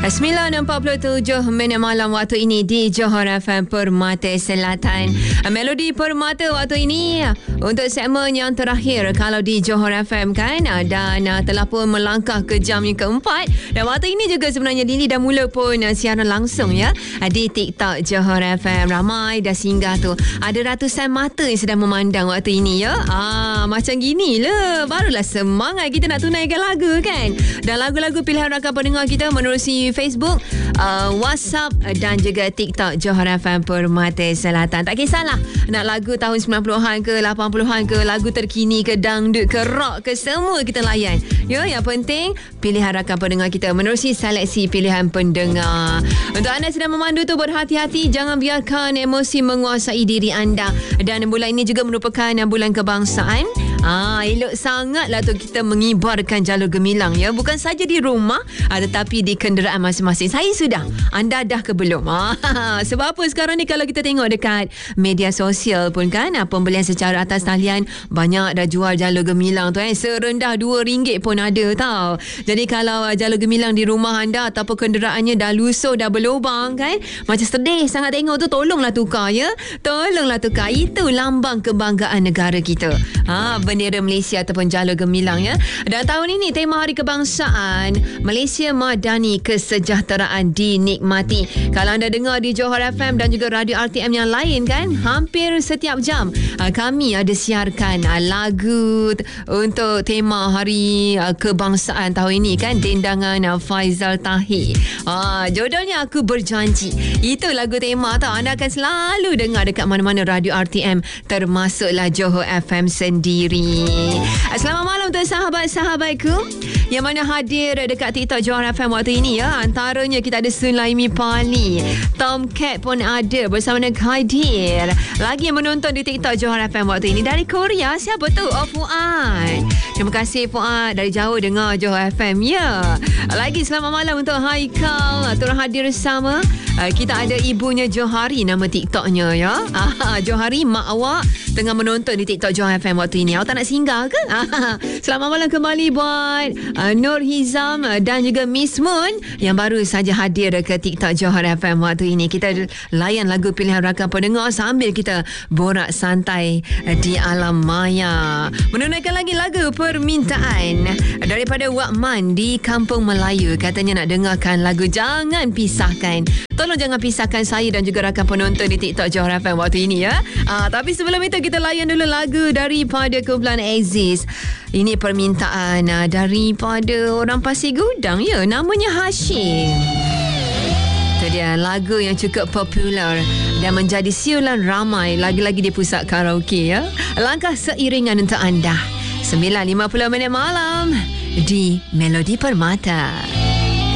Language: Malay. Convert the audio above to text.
9.47 minit malam waktu ini di Johor FM Permata Selatan. Melodi Permata waktu ini untuk segmen yang terakhir kalau di Johor FM kan, dan telah pun melangkah ke jam yang keempat. Dan waktu ini juga sebenarnya Dini dah mula pun siaran langsung ya di TikTok Johor FM. Ramai dah singgah tu. Ada ratusan mata yang sedang memandang waktu ini ya. Macam gini lah, barulah semangat kita nak tunaikan lagu kan. Dan lagu-lagu pilihan rakan pendengar kita menerusi Facebook, WhatsApp dan juga TikTok Johor FM Permata Selatan. Tak kisahlah nak lagu tahun 90-an ke 80-an ke, lagu terkini ke, dangdut ke, rock ke, semua kita layan. Ya, yang penting pilihan rakan pendengar kita menerusi seleksi pilihan pendengar. Untuk anda sedang memandu tu, berhati-hati, jangan biarkan emosi menguasai diri anda. Dan bulan ini juga merupakan bulan kebangsaan. Elok sangatlah tu kita mengibarkan jalur gemilang ya, bukan saja di rumah tetapi di kenderaan masing-masing. Saya sudah, anda dah ke belum? Sebab apa sekarang ni kalau kita tengok dekat media sosial pun kan, pembelian secara atas talian banyak dah jual jalur gemilang tu serendah RM2 pun ada tau. Jadi kalau jalur gemilang di rumah anda ataupun kenderaannya dah lusuh, dah berlubang kan, macam sedih sangat tengok tu, tolonglah tukar ya, tolonglah tukar. Itu lambang kebanggaan negara kita, bendera Malaysia ataupun jalur gemilang ya. Dan tahun ini tema Hari Kebangsaan Malaysia Madani, kesejahteraan dinikmati. Kalau anda dengar di Johor FM dan juga radio RTM yang lain kan, hampir setiap jam kami ada siarkan lagu untuk tema Hari Kebangsaan tahun ini kan, dendangan Faizal Tahir. Jodohnya Aku Berjanji. Itu lagu tema tau. Anda akan selalu dengar dekat mana-mana radio RTM, termasuklah Johor FM sendiri. Selamat malam untuk sahabat-sahabatku yang mana hadir dekat TikTok Johor FM waktu ini ya. Antaranya kita ada Sulaimi Pali, Tomcat pun ada bersama dengan Khadir. Lagi yang menonton di TikTok Johor FM waktu ini dari Korea, siapa tu? Fuad. Terima kasih Fuad, dari jauh dengar Johor FM ya. Lagi selamat malam untuk Haikal, turut hadir bersama. Kita ada ibunya Johari, nama TikToknya ya. Johari, mak awak tengah menonton di TikTok Johor FM waktu ini. Awak tak nak singgah ke? Selamat malam kembali buat Nur Hizam dan juga Miss Moon yang baru saja hadir ke TikTok Johor FM waktu ini. Kita layan lagu pilihan rakan pendengar sambil kita borak santai di alam maya. Menunaikan lagi lagu permintaan daripada Wakman di Kampung Melayu. Katanya nak dengarkan lagu Jangan Pisahkan. Tolong jangan pisahkan saya dan juga rakan penonton di TikTok Johor FM waktu ini ya. Tapi sebelum itu kita layan dulu lagu daripada kumpulan Aziz. Ini permintaan daripada orang Pasir Gudang ya, namanya Hashim. Itu dia lagu yang cukup popular dan menjadi siulan ramai lagi-lagi di pusat karaoke ya. Langkah seiringan untuk anda. 9.50 minit malam di Melodi Permata.